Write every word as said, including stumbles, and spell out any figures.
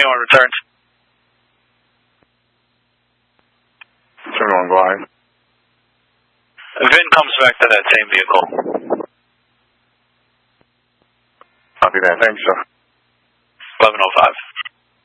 twenty-one returns. twenty-one glide. Vin comes back to that same vehicle. Copy that. Thanks, sir. eleven oh five.